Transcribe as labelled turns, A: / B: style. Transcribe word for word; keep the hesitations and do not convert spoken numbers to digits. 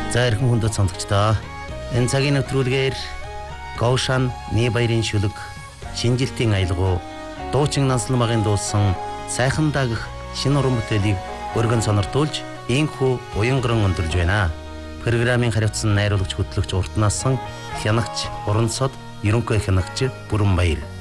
A: За эрхэм хүндэт сонсогчдоо энэ цагийн нэвтрүүлгээр Гоушан Небаярын шүлэг шинжилтийн аялгау дуучин Нансалмагын дуусан сайхан дагах шинэ уран бүтээлийг өргөн сониртуулж инхүү уянган өндөрлж байна. Программын хариуцсан найруулагч хөтлөгч Уртнасан хянагч Урансод ерөнхий хянагч Бүрэнбаяр.